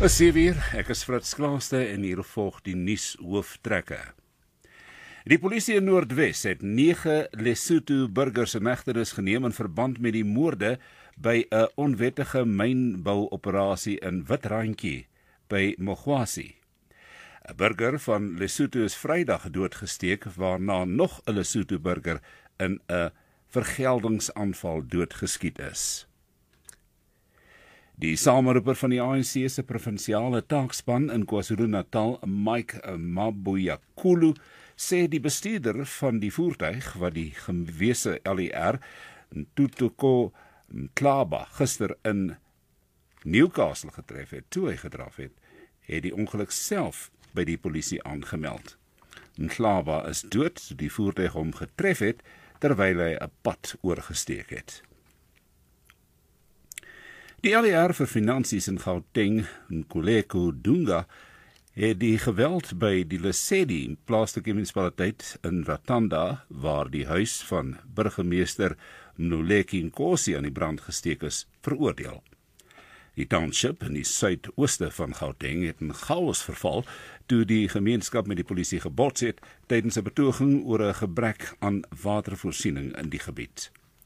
Is 7:00, ek is Frits Klaaste en hier volg die nuus hooftrekke. Die polisie in Noordwes het 9 Lesotho burgers in hegtenis geneem in verband met die moorde by 'n onwettige mynbouoperasie in Witrandjie by Mogwasi. 'n Burger van Lesotho is Vrydag doodgesteek, waarna nog 'n Lesotho burger in 'n vergeldingsaanval doodgeskiet is. Die sameroeper van die ANC se provinsiale taakspan in KwaZulu-Natal, Mike Mabuyakhulu, sê die bestuurder van die voertuig wat die gewese LER, Ntuthuko Mhlaba, gister in Newcastle getref het, toe hy gedraf het, het die ongeluk self by die polisie aangemeld. Mhlaba is dood toe die voertuig hom getref het, terwyl hy 'n pad oorgesteek het. Die LER vir Finansies in Gauteng, Nkululeko Dunga, het die geweld by die Lesedi plaaslike munisipaliteit in Ratanda, waar die huis van burgemeester Mnuleki Nkosi aan die brand gesteek is, veroordeel. Die township in die suidooste van Gauteng het in chaos verval toe die gemeenskap met die polisie gebots het tydens 'n betoging oor 'n gebrek aan watervoorsiening in die gebied.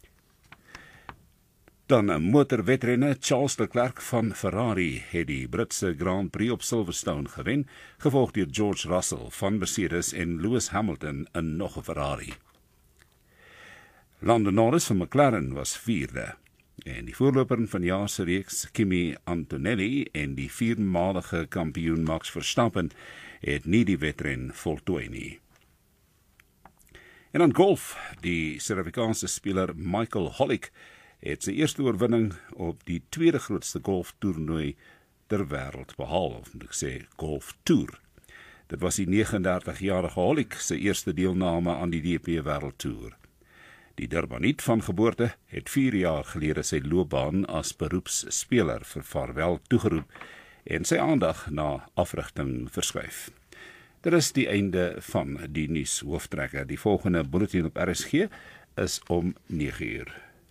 Dan 'n motorwedrenner, Charles Leclerc van Ferrari, het die Britse Grand Prix op Silverstone gewen, gevolg deur George Russell van Mercedes en Lewis Hamilton in nog 'n Ferrari. Lando Norris van McLaren was 4de. En die voorloper van jaar se reeks, Kimi Antonelli, en die 4-malige kampioen Max Verstappen het nie die wedren voltooi nie. En dan golf, die Suid-Afrikaanse speler Michael Hollick het sy eerste oorwinning op die tweede grootste golftoernooi ter wêreld behaal, of moet ek sê golftoer. Dit was die 39-jarige Hollick sy eerste deelname aan die DP Wêreldtoer. Die Durbaniet van geboorte het 4 jaar gelede sy loopbaan as beroepsspeler vir vaarwel toegeroep en sy aandag na afrigting verskuif. Dit is die einde van die nuus hooftrekke. Die volgende bulletin op RSG is om 9:00.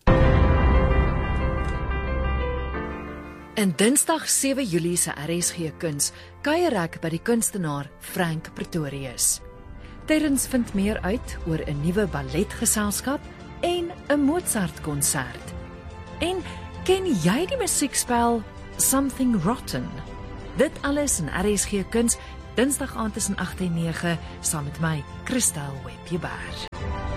In Dinsdag 7 Julie se RSG Kuns kuier ek by die kunstenaar Frank Pretorius. Terrens vind meer uit oor 'n nuwe balletgeselskap en 'n Mozart-konsert. En ken jy die musiekspel Something Rotten? Dit alles in RSG Kuns, Dinsdag aand tussen 8 en 9, saam met my, Christel Webjeberg.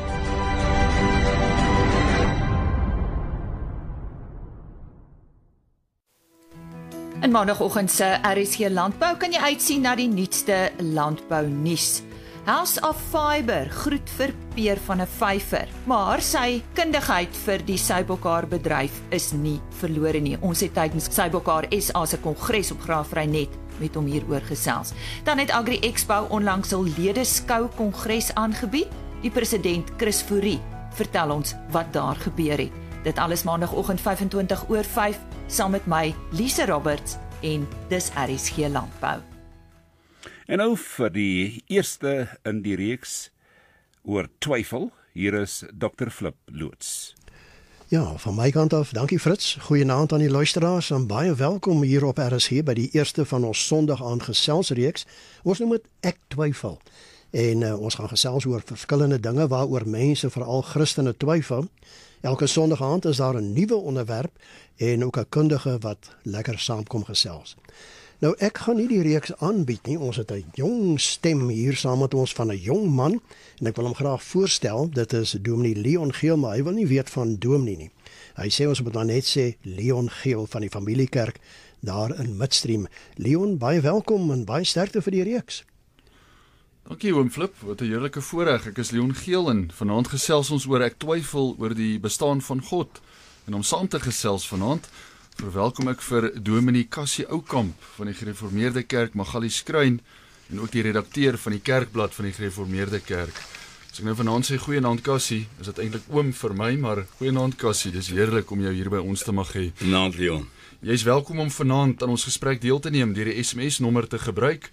In maandagoggend se RSG Landbou kan jy uitsien na die nuutste landbounuus. House of Fibre groet vir Peer van 'n Vyver, maar sy kundigheid vir die Sybokar-bedryf is nie verlore nie. Ons het tydens Sybokar SA se kongres op Graafrenet met hom hieroor gesels. Dan het Agri Expo onlangs hul ledeskou kongres aangebied. Die president Chris Fourie vertel ons wat daar gebeur het. Dit alles maandagoggend 5:25 saam met my, Lise Roberts, en dis RSG Landbou. En nou vir die eerste in die reeks oor twyfel, hier is Dr. Flip Loots. Ja, van my kant af, dankie Frits. Goeienaand aan die luisteraars en baie welkom hier op RSG by die eerste van ons Sondag aand geselsreeks. Ons noem dit Ek Twyfel. En ons gaan gesels oor verskillende dinge waaroor mense, veral Christene, twyfel. Elke Sondag aand is daar 'n nuwe onderwerp en ook 'n kundige wat lekker saamkom gesels. Nou, ek gaan nie die reeks aanbied nie. Ons het 'n jong stem hier saam met ons van 'n jong man en ek wil hom graag voorstel. Dit is Dominee Leon Geel, maar hy wil nie weet van dominee nie. Hy sê ons moet maar net sê Leon Geel van die Familiekerk daar in Midstream. Leon, baie welkom en baie sterkte vir die reeks. Dankie oom Flip, wat 'n heerlike voorreg. Ek is Leon Geel en vanaand gesels ons oor ek twyfel oor die bestaan van God. En om saam te gesels vanaand, verwelkom ek vir Dominee Cassie Oukamp van die Gereformeerde Kerk Magalieskruin en ook die redakteur van die Kerkblad van die Gereformeerde Kerk. As ek nou vanaand sê goeienaand Cassie, is dit eintlik oom vir my, maar goeienaand Cassie, dis heerlik om jou hier by ons te mag hê. Goeienaand Leon. Jy is welkom om vanaand aan ons gesprek deel te neem deur die SMS-nommer te gebruik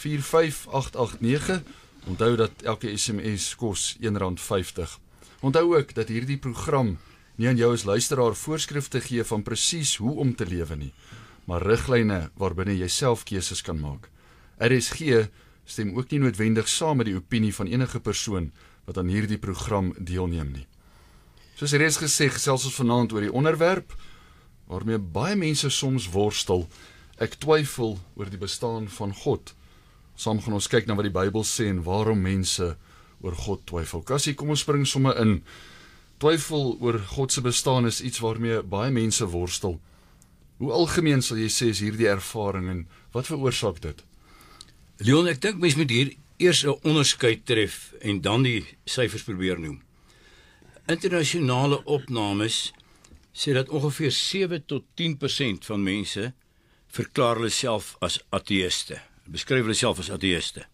45889. Onthou dat elke SMS kos R1.50. Onthou ook dat hierdie program nie aan jou as luisteraar voorskrifte gee van presies hoe om te lewe nie, maar riglyne waarbinne jy self keuses kan maak. RSG stem ook nie noodwendig saam met die opinie van enige persoon wat aan hierdie program deelneem nie. Soos reeds gesê, gesels ons vanaand oor die onderwerp waarmee baie mense soms worstel. Ek twyfel oor die bestaan van God. Saam gaan ons kyk na wat die Bybel sê en waarom mense oor God twyfel. Cassie, kom ons spring sommer in. Twyfel oor God se bestaan is iets waarmee baie mense worstel. Hoe algemeen sal jy sê is hierdie ervaring en wat veroorsaak dit? Leon, ek dink mens moet hier eers 'n onderskeid tref en dan die syfers probeer noem. Internasionale opnames sê dat ongeveer 7 tot 10% van mense verklaar hulle self as ateïste. Beskryf hulle self as ateïste.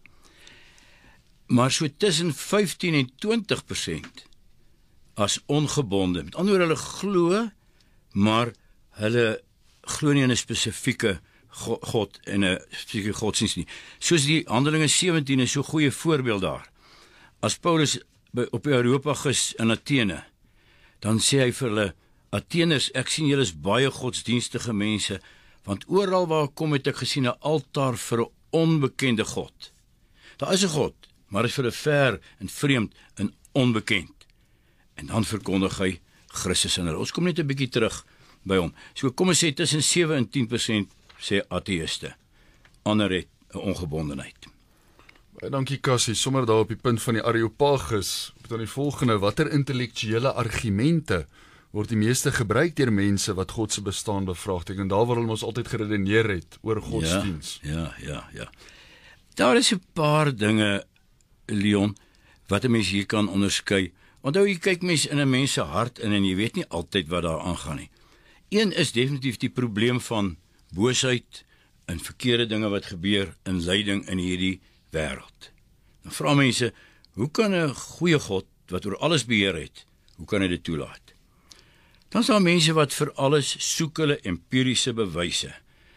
Maar so tussen 15 en 20% as ongebonde. Met ander woorde, hulle glo, maar hulle glo nie in 'n spesifieke God en 'n spesifieke godsdienst nie. Soos die Handelinge 17 is so 'n goeie voorbeeld daar. As Paulus op die Areopagus in Athene, dan sê hy vir hulle, Atheners, ek sien julle is baie godsdienstige mense, want oral waar ek kom het ek gesien 'n altaar vir 'n onbekende God. Daar is 'n God, maar is vir 'n ver en vreemd en onbekend. En dan verkondig hy Christus in hulle. Ons kom net 'n bietjie terug by hom. So kom ons sê tussen 7 en 10% sê ateïste. Ander het 'n ongebondenheid. Baie dankie Cassie, sommer daar op die punt van die Areopagus. Dan die volgende, watter intellektuele argumente word die meeste gebruik deur mense wat God se bestaan bevraagteken? Daar waar hulle ons altyd geredeneer het oor godsdiens. Ja. Daar is 'n paar dinge, Leon, wat 'n mens hier kan onderskei. Onthou, jy kyk mens in 'n mens se hart in en jy weet nie altyd wat daar aangaan nie. Een is definitief die probleem van boosheid en verkeerde dinge wat gebeur in lyding in hierdie wêreld. Dan vra mense, hoe kan 'n goeie God wat oor alles beheer het, hoe kan hy dit toelaat? Dan is daar mense wat vir alles soek hulle empiriese bewyse.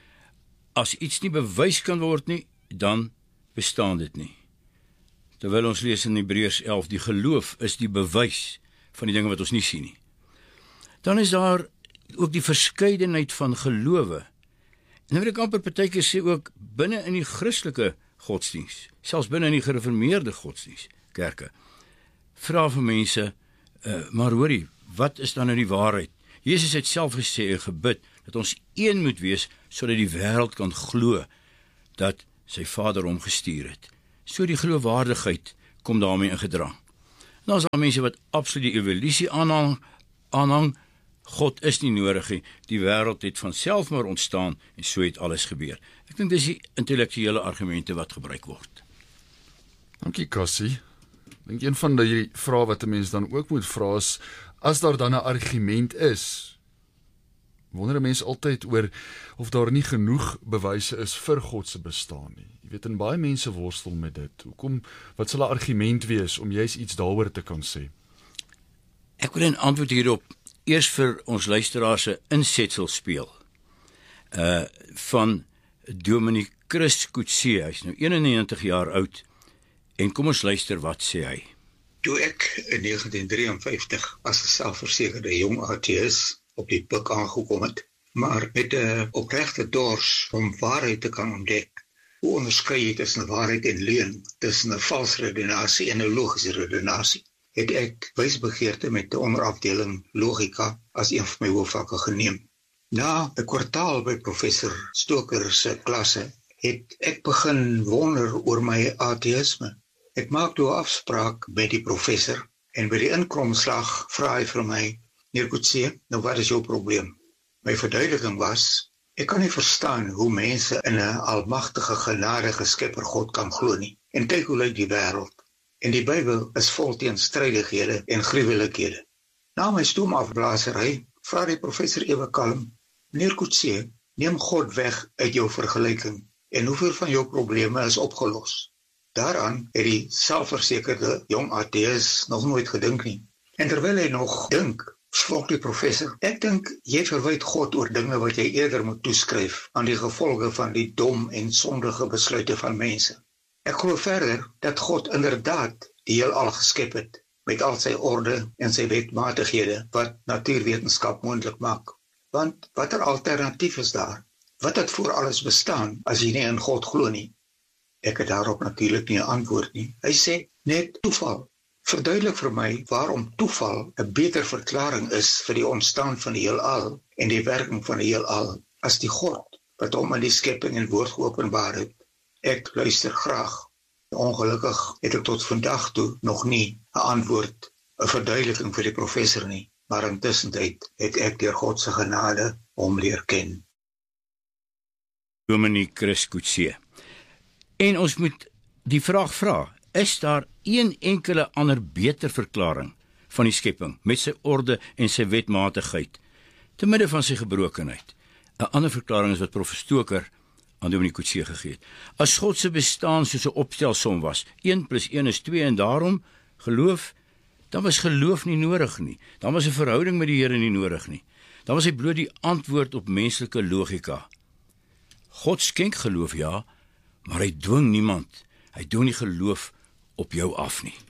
As iets nie bewys kan word nie, dan bestaan dit nie. Terwyl ons lees in Hebreërs 11, die geloof is die bewys van die dinge wat ons nie sien nie. Dan is daar ook die verskeidenheid van gelowe. En dan wil ek amper partykeer sê ook binne in die Christelike godsdiens, selfs binne in die gereformeerde godsdiens, kerke, vra vir mense, maar hoorie, wat is dan nou die waarheid? Jesus het self gesê en gebid dat ons een moet wees sodat die wêreld kan glo dat sy Vader hom gestuur het. So die geloofwaardigheid kom daarmee in gedrang. Dan is daar mense wat absoluut die evolusie aanhang. God is nie nodig nie. Die wêreld het van self maar ontstaan en so het alles gebeur. Ek dink dis die intellektuele argumente wat gebruik word. Dankie Cassie. Ek dink een van die vrae wat 'n mens dan ook moet vra is, as daar dan 'n argument is, wonder 'n mens altyd oor of daar nie genoeg bewyse is vir God se bestaan nie. Jy weet, en baie mense worstel met dit. Hoekom, wat sal 'n argument wees om juis iets daaroor te kan sê? Ek wil 'n antwoord hierop eers vir ons luisteraars 'n insetsel speel. Van Dominee Chris Coetzee, hy is nou 91 jaar oud, en kom ons luister wat sê hy. Toe ek in 1953 as 'n selfversekerde jong ateïs op die pik aangekom het, maar met 'n opregte dors om waarheid te kan ontdek, hoe onderskei jy tussen waarheid en leuen, tussen 'n vals redenasie en 'n logiese redenasie, het ek wysbegeerte met die onderafdeling logika as een van my hoofvakke geneem. Na 'n kwartaal by professor Stoker se klasse het ek begin wonder oor my ateïsme. Ek maak toe 'n afspraak met die professor en by die inkomslag vra hy vir my, meneer Coetzee, nou wat is jou probleem? My verduideliking was, ek kan nie verstaan hoe mense in 'n almagtige genadige skepper God kan glo nie. En kyk hoe lyk die wêreld. En die Bybel is vol teenstrydighede en gruwelikhede. Na my stoomafblasery vra die professor ewe kalm, meneer Coetzee, neem God weg uit jou vergelyking en hoeveel van jou probleme is opgelos? Daaraan het die selfversekerde jong ateïs nog nooit gedink nie. En terwyl hy nog dink, volg die professor, ek dink jy verwyd God oor dinge wat jy eerder moet toeskryf aan die gevolge van die dom en sondige besluite van mense. Ek glo verder dat God inderdaad die heelal geskep het, met al sy orde en sy wetmatighede wat natuurwetenskap moontlik maak. Want watter alternatief is daar? wat het voor alles bestaan as jy nie in God glo nie? Ek het daarop natuurlik nie 'n antwoord nie. Hy sê, net toeval. Verduidelik vir my waarom toeval 'n beter verklaring is vir die ontstaan van die heelal en die werking van die heelal as die God wat hom in die skepping en woord geopenbaar het. Ek luister graag. Ongelukkig het ek tot vandag toe nog nie 'n antwoord, 'n verduideliking vir die professor nie, maar intussen het ek deur God se genade hom leer ken. Dominee Chris Coetzee. En ons moet die vraag vra, is daar een enkele ander beter verklaring van die skepping met sy orde en sy wetmatigheid te midde van sy gebrokenheid? 'n Ander verklaring is wat Prof Stoker aan Dominee Coetzee gegee het. As God se bestaan soos 'n opstelsom was, 1 + 1 is 2 en daarom geloof, dan was geloof nie nodig nie. Dan was 'n verhouding met die Here nie nodig nie. Dan was hy bloot die antwoord op menslike logika. God skenk geloof, ja, maar hy dwing niemand. Hy doen nie geloof op jou af nie.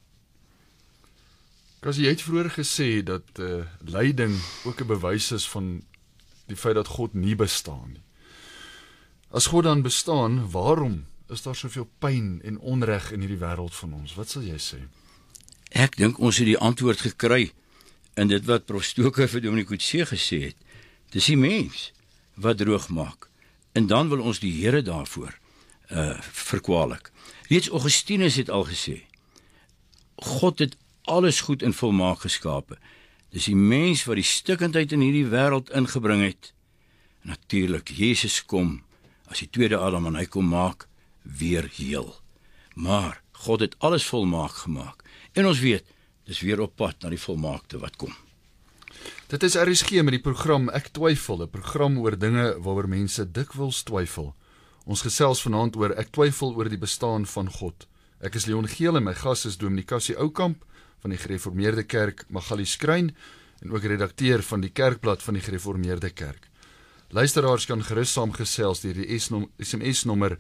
As jy het vroeër gesê dat lyding ook 'n bewys is van die feit dat God nie bestaan nie. As God dan bestaan, waarom is daar soveel pyn en onreg in hierdie wêreld van ons? Wat sal jy sê? Ek dink ons het die antwoord gekry in dit wat Prof Stoker vir Dominee Coetzee gesê het. Dis die mens wat droog maak. En dan wil ons die Here daarvoor verkwalik. Reeds Augustinus het al gesê, God het alles goed en volmaak geskape. Dis die mens wat die stikkindheid in hierdie wêreld ingebring het. Natuurlik, Jesus kom as die tweede Adam en hy kom maak weer heel. Maar God het alles volmaak gemaak. En ons weet, dis weer op pad na die volmaakte wat kom. Dit is RSG met die program Ek Twyfel, 'n program oor dinge waaroor mense dikwels twyfel. Ons gesels vanaand oor Ek twyfel oor die bestaan van God. Ek is Leon Geel en my gas is Dominee Cassie Oukamp van die Gereformeerde Kerk Magalieskryn en ook redakteur van die Kerkblad van die Gereformeerde Kerk. Luisteraars kan gerus saamgesels deur die SMS nommer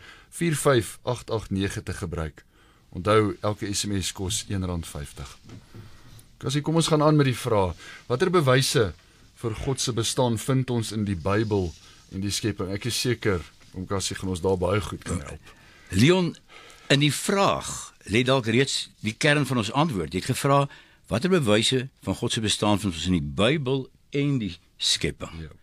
45889 te gebruik. Onthou, elke SMS kos R1.50. Cassie, kom ons gaan aan met die vraag. Watter bewyse vir God se bestaan vind ons in die Bybel en die skepping? Ek is seker, Cassie gaan ons daar baie goed kan help. Leon, in die vraag lê dalk reeds die kern van ons antwoord. Jy het gevra, watter bewyse van God se bestaan vind ons in die Bybel en die skepping? Ja.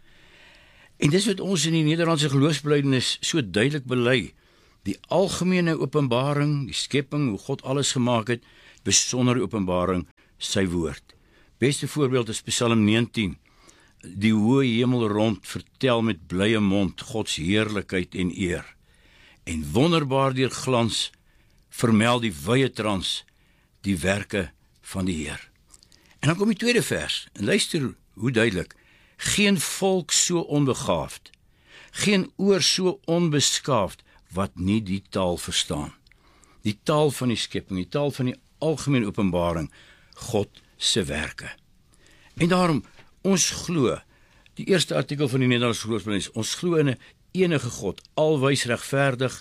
En dis wat ons in die Nederlandse geloofsbelijdenis so duidelik bely. Die algemene openbaring, die skepping, hoe God alles gemaak het, besondere openbaring, sy woord. Beste voorbeeld is Psalm 19. Die hoë hemel rond vertel met blye mond Gods heerlikheid en eer. En wonderbaar deur glans vermeld die wye trans die werke van die Heer. En dan kom die tweede vers, en luister hoe duidelik. Geen volk so onbegaafd, geen oor so onbeskaafd, wat nie die taal verstaan. Die taal van die skepping, die taal van die algemene openbaring, God se werke. En daarom, ons glo, die eerste artikel van die Nederlandse geloofsbelijdenis, ons glo in 'n enige God, alwys regverdig,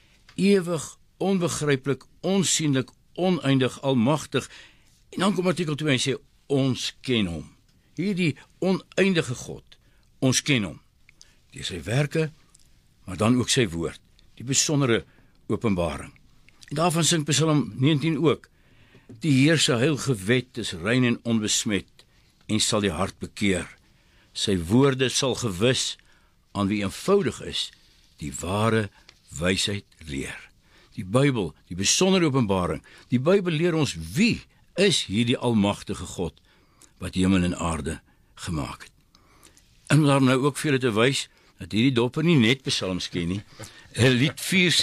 ewig, onbegryplik, onsienlik, oneindig, almagtig. En dan kom artikel 2 en sê, ons ken hom. Hierdie oneindige God, ons ken hom. Deur sy werke, maar dan ook sy woord, die besondere openbaring. En daarvan sing Psalm 19 ook, die Heer se heilige wet is rein en onbesmet, en sal die hart bekeer. Sy woorde sal gewis, aan wie eenvoudig is, die ware wysheid leer. Die Bybel, die besondere openbaring, die Bybel leer ons wie is hierdie almagtige God, wat hemel en aarde gemaak het. En om daar nou ook vir julle te wys, dat hierdie dopper nie net psalms ken nie. Lied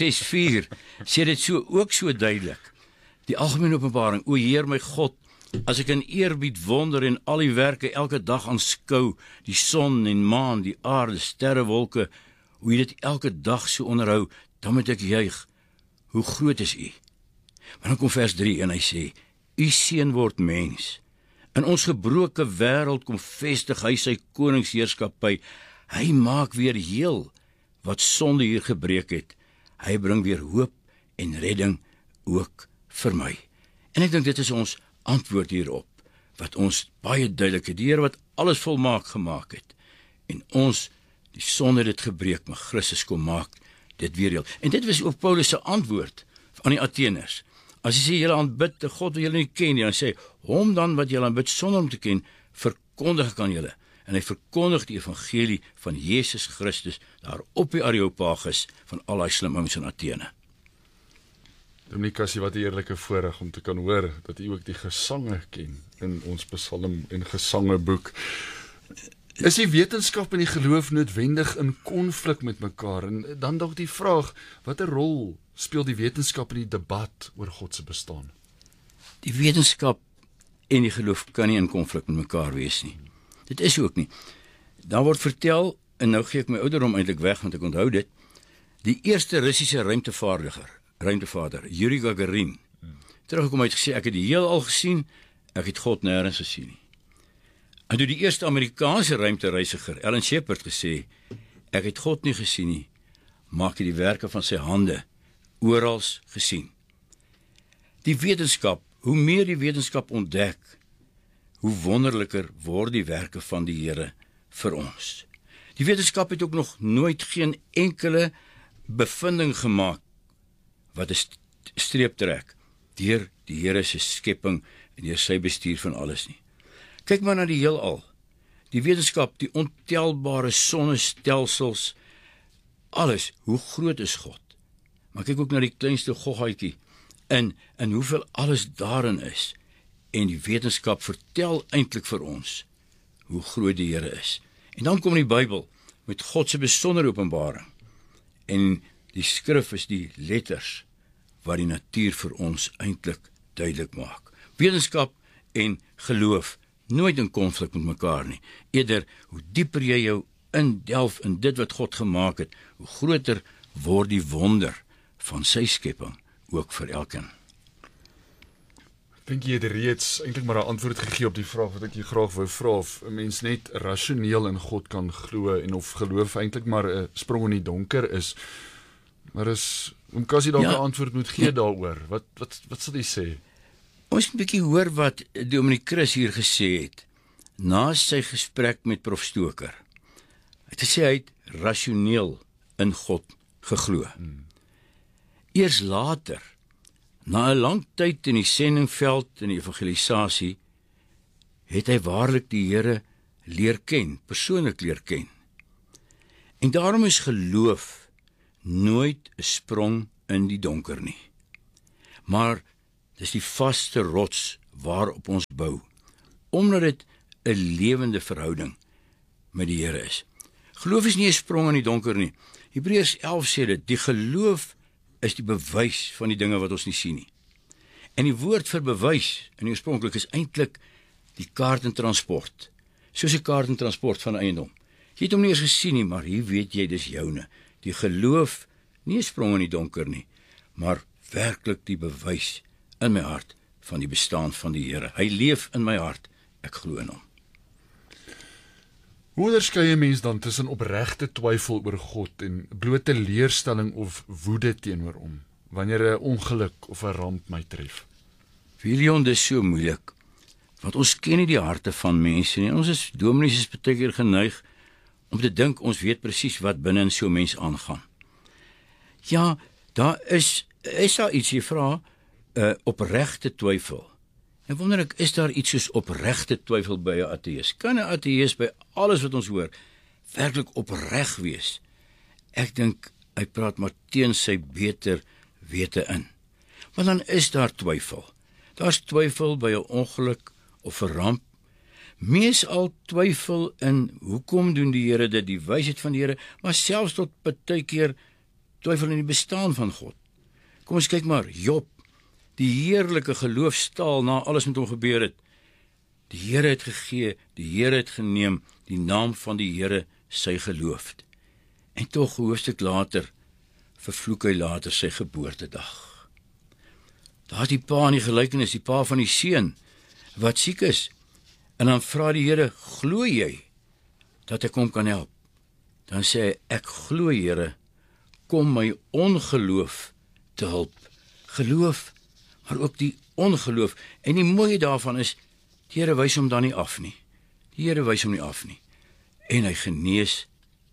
464 sê dit ook so duidelik. Die algemene openbaring, o Heer my God, as ek in eerbied wonder en al die werke elke dag aanskou, die son en maan, die aarde, sterre, wolke, hoe jy dit elke dag so onderhou, dan moet ek juig, hoe groot is U? Maar dan kom vers 3 en hy sê, U seun word mens. In ons gebroke wêreld kom vestig hy sy koningsheerskappy. Hy maak weer heel wat sonde hier gebreek het. Hy bring weer hoop en redding ook vir my. En ek dink dit is ons antwoord hierop, wat ons baie duidelik het, die Here wat alles volmaak gemaak het. En ons Die sonde het dit gebreek, maar Christus kom maak dit weer heel. En dit was ook Paulus se antwoord aan die Atheners. As jy sê julle aanbid 'n God wat julle nie ken nie, dan sê hom dan wat julle aanbid sonder om te ken, verkondig ek aan julle. En hy verkondig die evangelie van Jesus Christus daar op die Areopagus van al die slim ouens in Athene. Dominee Cassie, wat 'n eerlike voorreg om te kan hoor dat u ook die gesange ken in ons Psalm en Gesangeboek. Is die wetenskap en die geloof noodwendig in konflik met mekaar? En dan dalk die vraag, watter rol speel die wetenskap in die debat oor God se bestaan? Die wetenskap en die geloof kan nie in konflik met mekaar wees nie. Dit is ook nie. Daar word vertel, en nou gee ek my ouderdom eintlik weg, want ek onthou dit, die eerste Russiese ruimtevader, Yuri Gagarin, teruggekom het gesê, ek het die heelal gesien, ek het God nêrens gesien nie. En toe die eerste Amerikaanse ruimtereisiger, Alan Shepard, gesê, ek het God nie gesien nie, maar ek het die werke van sy hande oral gesien. Die wetenskap, hoe meer die wetenskap ontdek, hoe wonderliker word die werke van die Here vir ons. Die wetenskap het ook nog nooit geen enkele bevinding gemaak wat 'n streep trek deur die Here se skepping en deur sy bestuur van alles nie. Kyk maar na die heelal. Die wetenskap, die ontelbare sonnestelsels, alles, hoe groot is God? Maar kyk ook na die kleinste goggaatjie en hoeveel alles daarin is. En die wetenskap vertel eintlik vir ons hoe groot die Here is. En dan kom die Bybel met God se besondere openbaring. En die skrif is die letters wat die natuur vir ons eintlik duidelik maak. Wetenskap en geloof nooit in konflik met mekaar nie. Eerder, hoe dieper jy jou indelf in dit wat God gemaak het, hoe groter word die wonder van sy skepping ook vir elkeen. Ek dink jy het reeds eintlik maar 'n antwoord gegee op die vraag wat ek jou graag wou vra, of 'n mens net rasioneel in God kan glo en of geloof eintlik maar 'n sprong in die donker is. Maar as Cassie dalk 'n antwoord moet gee daaroor, wat sal jy sê? Ons moet 'n bietjie hoor wat Dominee Chris hier gesê het na sy gesprek met Prof Stoker. Hy het gesê hy het rasioneel in God geglo. Eers later, na 'n lang tyd in die sendingveld en die evangelisasie, het hy waarlik die Here leer ken, persoonlik leer ken. En daarom is geloof nooit 'n sprong in die donker nie. Maar dis die vaste rots waarop ons bou, omdat dit 'n lewende verhouding met die Here is. Geloof is nie 'n sprong in die donker nie. Hebreërs 11 sê dit, die geloof is die bewys van die dinge wat ons nie sien nie. En die woord vir bewys in die oorspronklik is eintlik die kaart en transport. Soos 'n kaart en transport van 'n eiendom. Jy het hom nie eens gesien nie, maar hier weet jy dis joune. Die geloof, nie 'n sprong in die donker nie, maar werklik die bewys in my hart van die bestaan van die Here. Hy leef in my hart, ek glo in hom. Hoe onderskei 'n mens dan tussen opregte twyfel oor God en blote teleurstelling of woede teenoor hom, wanneer 'n ongeluk of 'n ramp my tref? William, dis so moeilik, want ons ken nie die harte van mense nie. Ons is dominees is baie keer geneig om te dink ons weet presies wat binne in so 'n mens aangaan. Ja, daar is daar iets, jy vra, opregte twyfel. En wonder ek, is daar iets soos opregte twyfel by 'n ateïs? Kan 'n ateïs by alles wat ons hoor werklik opreg wees? Ek dink hy praat maar teen sy beter wete in. Want dan is daar twyfel. Daar's twyfel by 'n ongeluk of 'n ramp. Meesal twyfel in hoekom doen die Here dit, die wysheid van die Here, maar selfs tot partykeer twyfel in die bestaan van God. Kom ons kyk maar, Job, die heerlike geloofstaal na alles met hom gebeur het. Die Here het gegee, die Here het geneem, die naam van die Here sy geloof. En tog 'n hoofstuk later vervloek hy later sy geboortedag. Daar's die pa in die gelykenis, die pa van die seun wat siek is. En dan vra die Here, glo jy dat ek hom kan help? Dan sê hy, ek glo Here, kom my ongeloof te hulp. Geloof, maar ook die ongeloof. En die mooie daarvan is, die Here wys hom dan nie af nie. Die Here wys hom nie af nie. En hy genees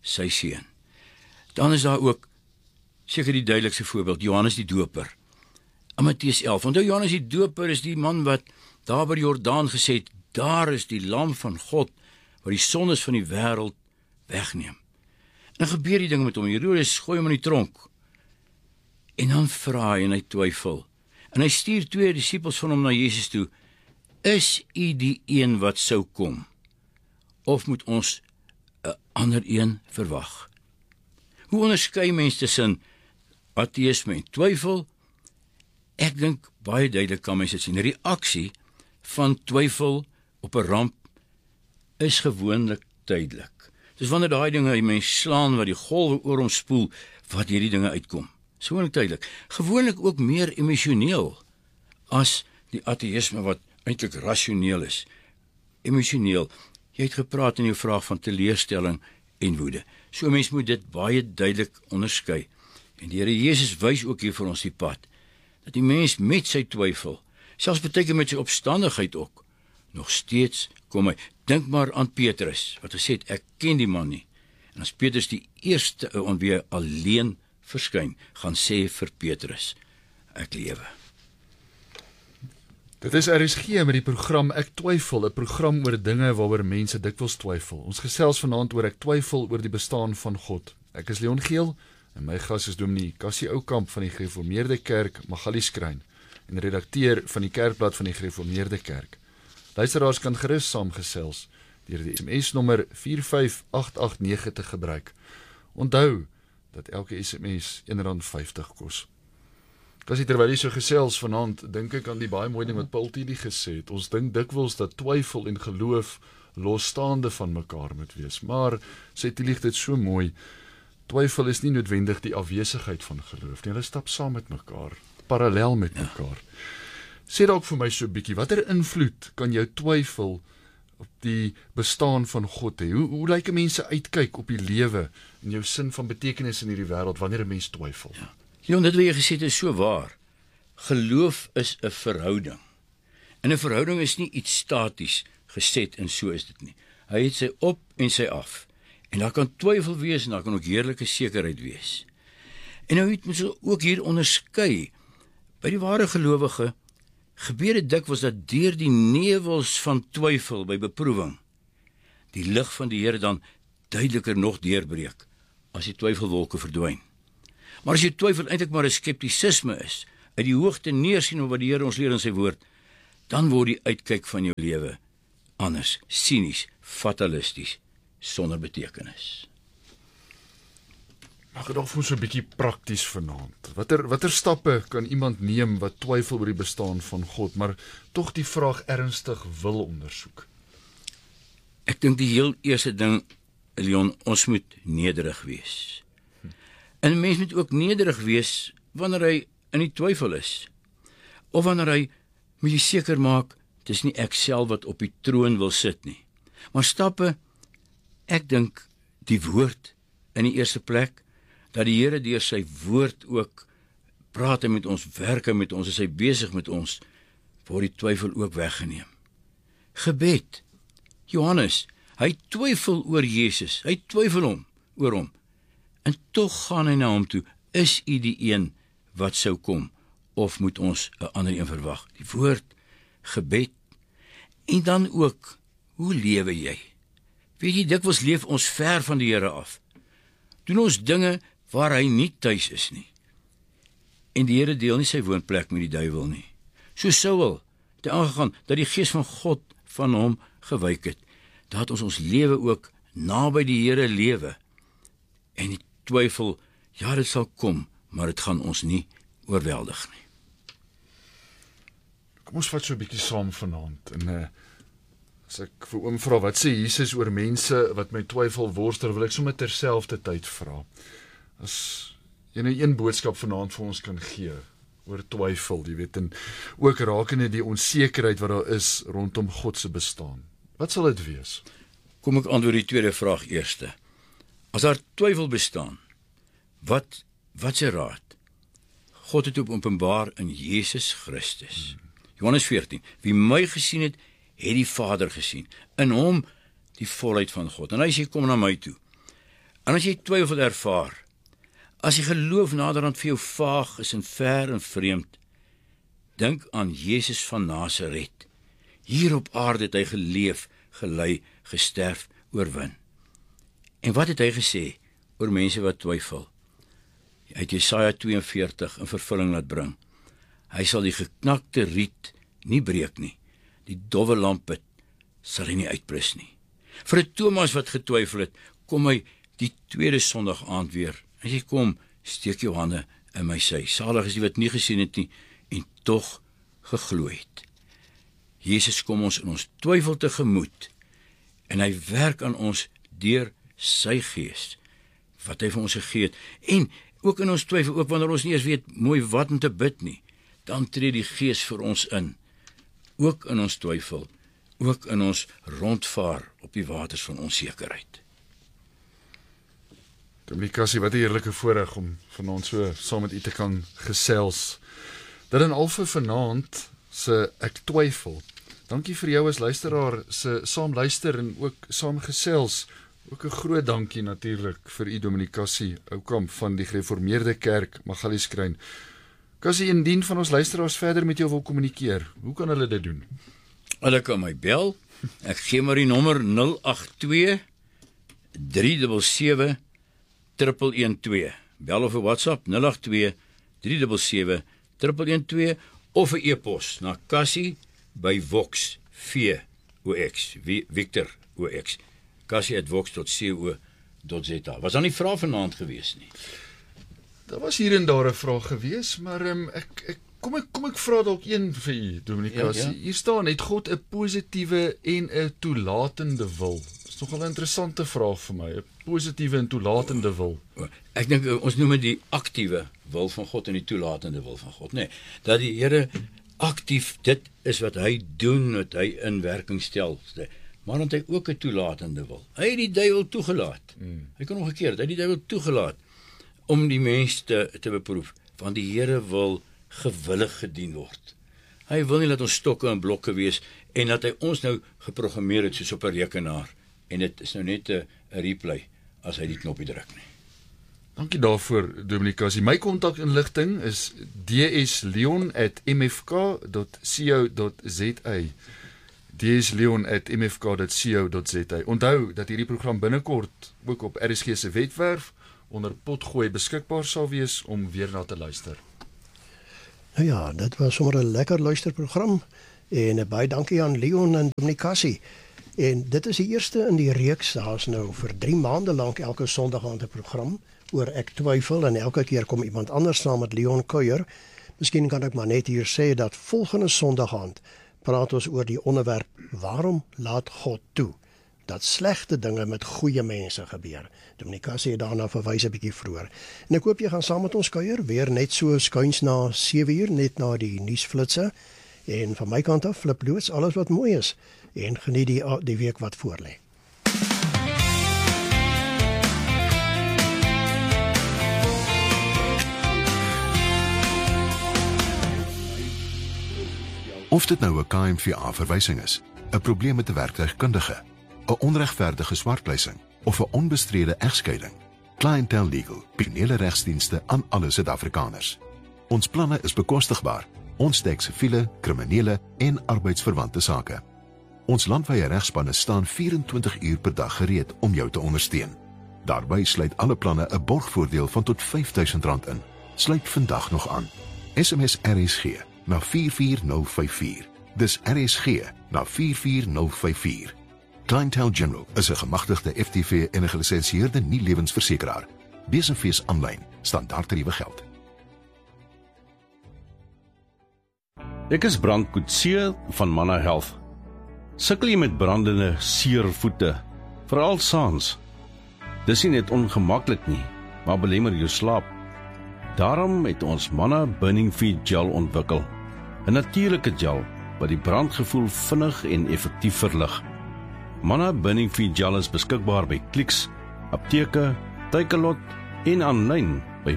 sy seun. Dan is daar ook seker die duidelikste voorbeeld, Johannes die Doper. In Matteus 11, onthou Johannes die Doper is die man wat daar by die Jordaan gesê het, daar is die lam van God, wat die sondes van die wêreld wegneem. En dan gebeur die ding met hom, Herodes gooi hom in die tronk, en dan vra hy en hy twyfel, en hy stuur 2 disippels van hom na Jesus toe, is u die een wat sou kom, of moet ons 'n ander een verwag? Hoe onderskei mens tussen ateïsme en twyfel? Ek dink baie duidelik kan mens dit sien. 'n Reaksie van twyfel op 'n ramp is gewoonlik tydelik. Dis wanneer daai dinge die mens slaan wat die golwe oor hom spoel, wat hierdie dinge uitkom. Gewoonlik tydelik. Gewoonlik ook meer emosioneel as die ateïsme wat eintlik rasioneel is. Emosioneel. Jy het gepraat in jou vraag van teleurstelling en woede. So 'n mens moet dit baie duidelik onderskei. En die Here Jesus wys ook hier vir ons die pad, dat die mens met sy twyfel, selfs baie keer met sy opstandigheid ook, nog steeds kom hy. Dink maar aan Petrus, wat gesê het, ek ken die man nie. En as Petrus die eerste aan wie hy alleen verskyn, gaan sê vir Petrus, ek lewe. Dit is RSG met die program Ek Twyfel, 'n program oor dinge waaroor mense dikwels twyfel. Ons gesels vanaand oor ek twyfel oor die bestaan van God. Ek is Leon Geel en my gas is Dominee Cassie Oukamp van die Gereformeerde Kerk Magalieskryn en redakteur van die Kerkblad van die Gereformeerde Kerk. Luisteraars kan gerus saamgesels deur die SMS nommer 45889 te gebruik. Onthou dat elke SMS R1.50 kos. As terwyl jy so gesels vanaand, dink ek aan die baie mooi ding wat Paul Tilly gesê het. Ons dink dikwels dat twyfel en geloof losstaande van mekaar moet wees, maar sê Tilly dit so mooi, twyfel is nie noodwendig die afwesigheid van geloof nie, hulle stap saam met mekaar, parallel met mekaar. Sê dalk vir my so 'n bietjie, watter invloed kan jou twyfel op die bestaan van God hê? Hoe lyk 'n mens se uitkyk op die lewe en jou sin van betekenis in hierdie wêreld wanneer 'n mens twyfel? Ja. Dit wat jy gesê het is so waar. Geloof is 'n verhouding. En 'n verhouding is nie iets staties geset en so is dit nie. Hy het sy op en sy af. En daar kan twyfel wees en daar kan ook heerlike sekerheid wees. En nou moet ons ook hier onderskei. By die ware gelowige gebeur dit dikwels dat deur die nevels van twyfel by beproewing die lig van die Here dan duideliker nog deurbreek as die twyfelwolke verdwyn. Maar as jy twyfel eintlik maar 'n skeptisisme is, uit die hoogte neersien op wat die Here ons leer in sy woord, dan word die uitkyk van jou lewe anders, sinies, fatalisties, sonder betekenis. Mag ek dalk vir so 'n bietjie prakties vanaand. Watter stappe kan iemand neem wat twyfel oor die bestaan van God, maar tog die vraag ernstig wil ondersoek? Ek dink die heel eerste ding, Leon, ons moet nederig wees. En 'n mens moet ook nederig wees wanneer hy in die twyfel is. Of wanneer hy, moet jy seker maak, dit is nie ek self wat op die troon wil sit nie. Maar stappe, ek dink die woord in die eerste plek, dat die Here deur sy woord ook praat met ons, werk met ons, is hy besig met ons, word die twyfel ook weggeneem. Gebed. Johannes, hy twyfel oor Jesus, hy twyfel oor hom. En tog gaan hy na hom toe, is u die een wat sou kom, of moet ons 'n ander een verwag? Die woord, gebed, en dan ook, hoe lewe jy? Weet jy, dikwels leef ons ver van die Here af. Doen ons dinge waar hy nie tuis is nie. En die Here deel nie sy woonplek met die duiwel nie. So Saul het aangegaan dat die gees van God van hom gewyk het, dat ons lewe ook naby die Here lewe. En die twyfel, ja, dit sal kom, maar dit gaan ons nie oorweldig nie. Kom ons vat so 'n bietjie saam vanaand. En as ek vir oom vra, wat sê Jesus oor mense wat met twyfel worstel, wil ek sommer terselfdertyd vra. As jy nou een boodskap vanaand vir ons kan gee oor twyfel, jy weet, en ook rakende die onsekerheid wat daar is rondom God se bestaan. Wat sal dit wees? Kom ek antwoord die tweede vraag eerste. As daar twyfel bestaan, wat se raad? God het openbaar in Jesus Christus. Johannes 14, wie my gesien het, die Vader gesien. In hom die volheid van God. En hy sê, kom na my toe. En as jy twyfel ervaar, as die geloof naderhand vir jou vaag is en ver en vreemd, dink aan Jesus van Nasaret. Hier op aarde het hy geleef, gelei, gesterf, oorwin. En wat het hy gesê oor mense wat twyfel? Hy het Jesaja 42 in vervulling laat bring. Hy sal die geknakte riet nie breek nie, die dowwe lampet sal hy nie uitbrus nie. Vir 'n Thomas wat getwyfel het, kom hy die tweede Sondag aand weer. As jy kom, steek jou hande in my sy. Salig is die wat nie gesien het nie, en tog geglo het. Jesus kom ons in ons twyfel tegemoet, en hy werk aan ons deur sy gees, wat hy vir ons gegee het, en ook in ons twyfel, ook wanneer ons nie eens weet mooi wat om te bid nie, dan tree die gees vir ons in, ook in ons twyfel, ook in ons rondvaar op die waters van onsekerheid. Dominee Cassie, wat 'n heerlike voorreg om vanaand so saam met u te kan gesels. Dit in al vir vanaand se ek twyfel. Dankie vir jou as luisteraar se saam luister en ook saam gesels. Ook 'n groot dankie natuurlik vir u Dominee Cassie Oukamp van die Gereformeerde Kerk Magalieskruin. Cassie, indien van ons luisteraars verder met jou wil kommunikeer, hoe kan hulle dit doen? Hulle kan my bel. Ek gee maar die nommer 082 377 112. Bel of 'n WhatsApp 082 377 112 of 'n e-pos na Cassie@vox Victor OX. Cassie@vox.co.za. Was daar nie vrae vanaand gewees nie? Daar was hier en daar 'n vraag gewees, maar kom ek vra dalk een vir u, Dominee Cassie. Ja. Hier staan, het God 'n positiewe en 'n toelatende wil? Dis nogal 'n interessante vraag vir my, 'n positiewe en toelatende wil. Ek dink ons noem dit die aktiewe wil van God en die toelatende wil van God, nee. Dat die Here aktief, dit is wat hy doen, wat hy in werking stel. Maar dan het hy ook 'n toelatende wil. Hy het die duiwel toegelaat. Hy kan omgekeerd, hy het die duiwel toegelaat om die mens te beproef, want die Here wil gewillig gedien word. Hy wil nie dat ons stokke en blokke wees en dat hy ons nou geprogrammeer het soos op 'n rekenaar en dit is nou net 'n replay as hy die knoppie druk nie. Dankie daarvoor, Dominee Cassie. My kontakinligting is dsleon@mfk.co.za. dsleon@mfk.co.za. Onthou dat hierdie program binnekort ook op RSG se webwerf onder potgooi beskikbaar sal wees om weer na te luister. Nou ja, dit was sommer 'n lekker luisterprogram en baie dankie aan Leon en Dominee Cassie. En dit is die eerste in die reeks. Daar's nou vir 3 maande lank elke Sondag aand 'n program oor ek twyfel en elke keer kom iemand anders saam met Leon kuier. Miskien kan ek maar net hier sê dat volgende Sondag aand praat ons oor die onderwerp waarom laat God toe dat slegte dinge met goeie mense gebeur. Dominee Cassie het daarna verwys 'n bietjie vroeër. En ek hoop jy gaan saam met ons kuier weer net so skuins na 7:00 net na die nuusflitsse. En van my kant af flip loods alles wat mooi is en geniet die week wat voorlê. Of dit nou 'n KMVA-verwysing is, 'n probleem met 'n werktuigkundige, 'n onregverdige swartpleising of 'n onbestrede egskeiding, Clientele Legal bied regsdienste aan alle Suid-Afrikaners. Ons planne is bekostigbaar. Ons dek siviele, kriminele en arbeidsverwante sake. Ons landwyse regspanne staan 24 uur per dag gereed om jou te ondersteun. Daarbey sluit alle planne 'n borgvoordeel van tot R5000 in. Sluit vandag nog aan. SMS RSG na 44054. Dis RSG na 44054. Clientele General is 'n gemagtigde FTV en 'n gelisensieerde nie-lewensversekeraar. Besenfees aanlyn, standaardtariewe geld. Ek is Brand Coetzee van Manna Health. Sukkel jy met brandende, seer voete, veral saans? Dis nie net ongemaklik nie, maar belemmer jou slaap. Daarom het ons Manna Burning Feet Gel ontwikkel, 'n natuurlike gel wat die brandgevoel vinnig en effektief verlig. Manna Burning Feet Gel is beskikbaar by Clicks, apteke, Takealot en aanlyn by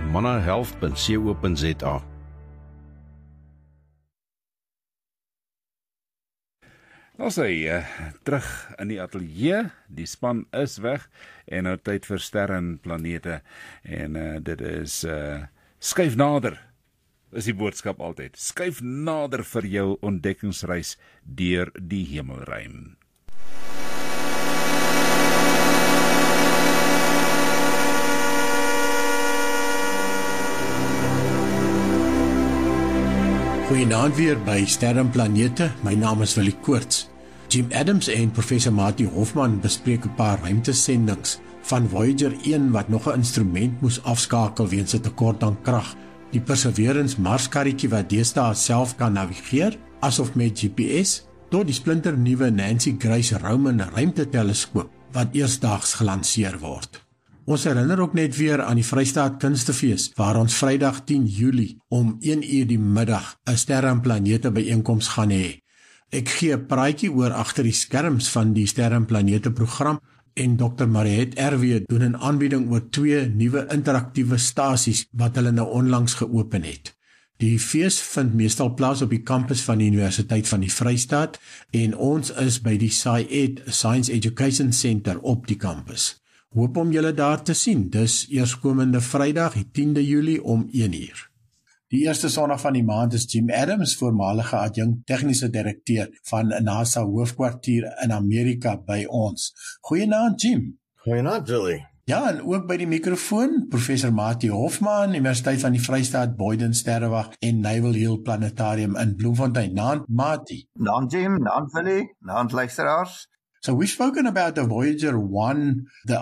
mannahealth.co.za. Ons sê terug in die ateljee, die span is weg en nou tyd vir sterre en planete en dit is skuif nader is die boodskap altyd. Skuif nader vir jou ontdekkingsreis deur die hemelruim. Goeienaand weer by Sterre en Planete. My naam is Willie Koorts. Jim Adams en professor Mati Hofman bespreek 'n paar ruimtesendings van Voyager 1 wat nog 'n instrument moes afskakel weens 'n tekort aan krag, die Perseverance Marskarretjie wat deesdae self kan navigeer, asof met GPS, tot die splinternuwe Nancy Grace Roman ruimteteleskoop wat eersdaags gelanseer word. Ons herinner ook net weer aan die Vrystaat Kunstefees, waar ons Vrydag 10 Julie om 1:00 die middag 'n Sterre en Planete byeenkoms gaan hê. Ek gee 'n praatjie oor agter die skerms van die Sterre en Planete program en Dr. Mariette RW doen 'n aanbieding oor 2 nuwe interaktiewe stasies wat hulle nou onlangs geopen het. Die fees vind meestal plaas op die kampus van die Universiteit van die Vrystaat en ons is by die SciEd Science Education Center op die kampus. Hoop om julle daar te sien. Dis eerskomende Vrydag, die 10de Julie om 1:00. Die eerste Sondag van die maand is Jim Adams, voormalige adjunkt tegniese direkteur van NASA hoofkwartier in Amerika by ons. Goeienaand Jim. Goeienaand Willie. Ja, en ook by die mikrofoon, professor Mati Hofman, Universiteit van die Vrystaat, Boyden Sterrewag en Naval Hill Planetarium in Bloemfontein. Naand Mati. Naand Jim, naand Willie, naand luisteraars. So we've spoken about the Voyager 1, the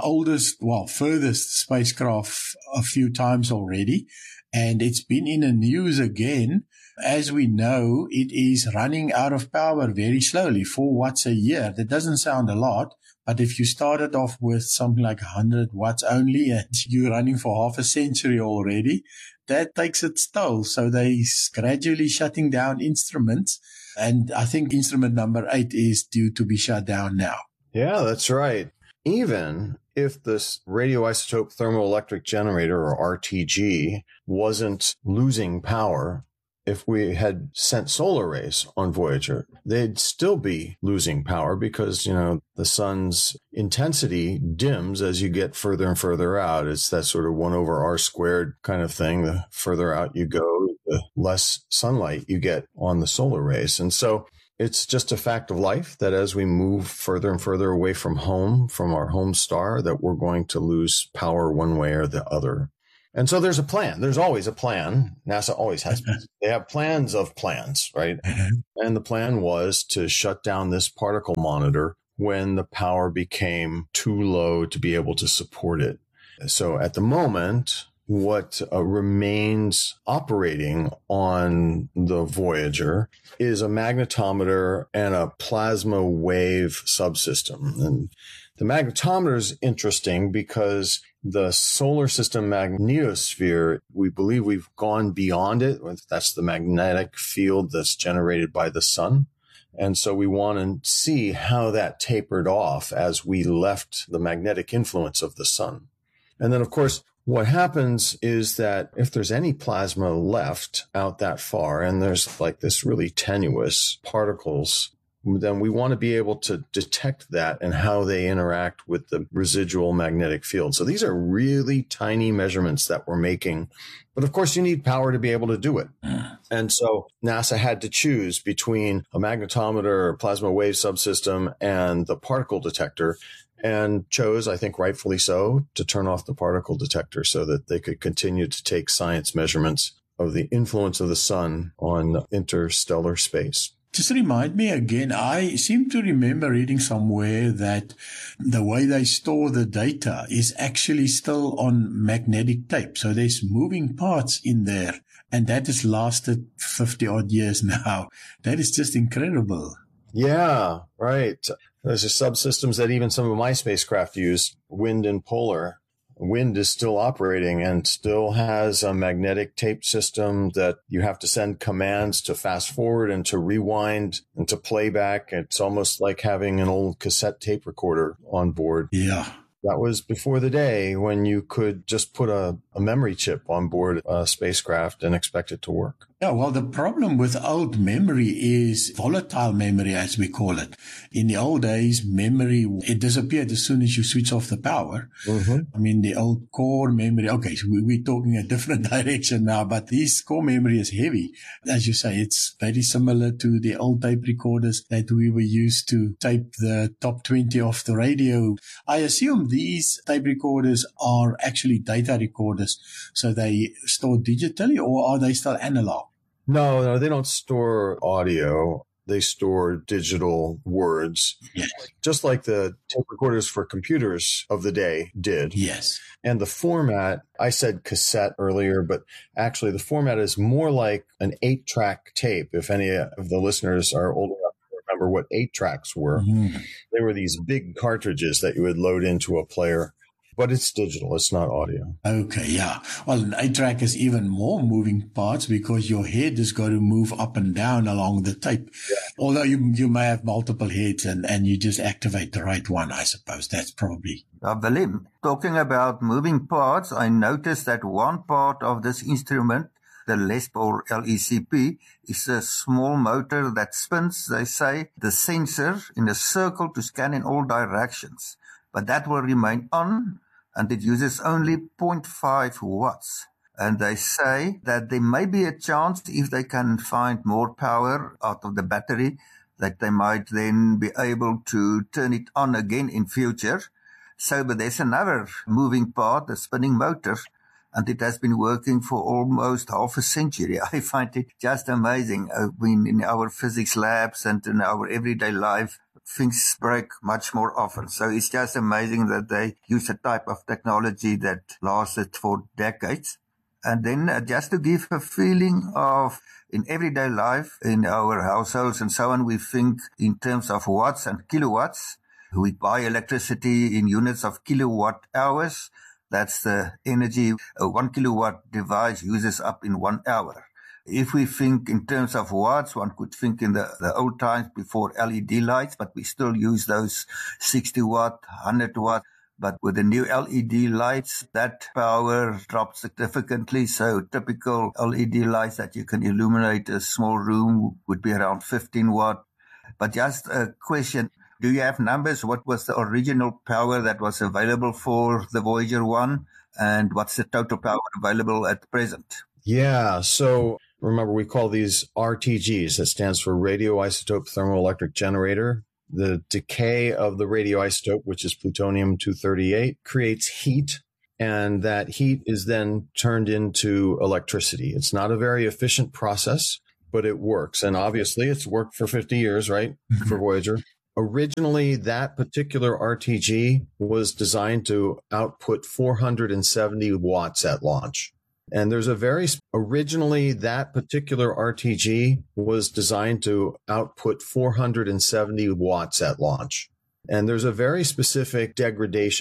furthest spacecraft a few times already, and it's been in the news again. As we know, it is running out of power very slowly, 4 watts a year. That doesn't sound a lot, but if you started off with something like 100 watts only and you're running for half a century already, that takes its toll. So they're gradually shutting down instruments. And I think instrument number 8 is due to be shut down now. Yeah, that's right. Even if this radioisotope thermoelectric generator, or RTG, wasn't losing power, if we had sent solar rays on Voyager, they'd still be losing power because, the sun's intensity dims as you get further and further out. It's that sort of 1/r² kind of thing. The further out you go, the less sunlight you get on the solar rays. And so it's just a fact of life that as we move further and further away from home, from our home star, that we're going to lose power one way or the other. And so there's a plan. There's always a plan. NASA always has plans. They have plans of plans, right? And the plan was to shut down this particle monitor when the power became too low to be able to support it. So at the moment, what remains operating on the Voyager is a magnetometer and a plasma wave subsystem. And the magnetometer is interesting because the solar system magnetosphere, we believe we've gone beyond it. That's the magnetic field that's generated by the sun. And so we want to see how that tapered off as we left the magnetic influence of the sun. And then, of course, what happens is that if there's any plasma left out that far, and there's like this really tenuous particles, then we want to be able to detect that and how they interact with the residual magnetic field. So these are really tiny measurements that we're making. But of course, you need power to be able to do it. And so NASA had to choose between a magnetometer, plasma wave subsystem, and the particle detector, and chose, I think rightfully so, to turn off the particle detector so that they could continue to take science measurements of the influence of the sun on interstellar space. Just remind me again, I seem to remember reading somewhere that the way they store the data is actually still on magnetic tape. So there's moving parts in there, and that has lasted 50 odd years now. That is just incredible. Yeah, right. There's subsystems that even some of my spacecraft use, wind and polar. Wind is still operating and still has a magnetic tape system that you have to send commands to fast forward and to rewind and to playback. It's almost like having an old cassette tape recorder on board. Yeah. That was before the day when you could just put a a memory chip on board a spacecraft and expect it to work. Yeah, well, the problem with old memory is volatile memory, as we call it. In the old days, memory, it disappeared as soon as you switch off the power. I mean, the old core memory, okay, so we're talking a different direction now, but this core memory is heavy. As you say, it's very similar to the old tape recorders that we were used to tape the top 20 off the radio. I assume these tape recorders are actually data recorders, so they store digitally, or are they still analog? No, they don't store audio. They store digital words. Yes. Just like the tape recorders for computers of the day did. Yes. And the format, I said cassette earlier, but actually the format is more like an 8-track tape. If any of the listeners are old enough to remember what 8 tracks were, they were these big cartridges that you would load into a player. But it's digital. It's not audio. Okay, yeah. Well, an 8-track is even more moving parts because your head has got to move up and down along the tape. Yeah. Although you may have multiple heads and you just activate the right one, I suppose. That's probably... Willem, talking about moving parts, I noticed that one part of this instrument, the LESP or LECP, is a small motor that spins, they say, the sensor in a circle to scan in all directions. But that will remain on, and it uses only 0.5 watts. And they say that there may be a chance, if they can find more power out of the battery, that they might then be able to turn it on again in future. So, but there's another moving part, the spinning motor, and it has been working for almost half a century. I find it just amazing. I mean, in our physics labs and in our everyday life, things break much more often. So it's just amazing that they use a type of technology that lasted for decades. And then just to give a feeling of in everyday life, in our households and so on, we think in terms of watts and kilowatts. We buy electricity in units of kilowatt hours. That's the energy a 1 kilowatt device uses up in 1 hour. If we think in terms of watts, one could think in the old times before LED lights, but we still use those 60 watt, 100 watt. But with the new LED lights, that power drops significantly. So typical LED lights that you can illuminate a small room would be around 15 watt. But just a question, do you have numbers? What was the original power that was available for the Voyager 1? And what's the total power available at present? Yeah, so remember, we call these RTGs. That stands for radioisotope thermoelectric generator. The decay of the radioisotope, which is plutonium-238, creates heat, and that heat is then turned into electricity. It's not a very efficient process, but it works. And obviously, it's worked for 50 years, right, for Voyager. Originally, that particular RTG was designed to output 470 watts at launch. And there's originally that particular RTG was designed to output 470 watts at launch. And there's a very specific degradation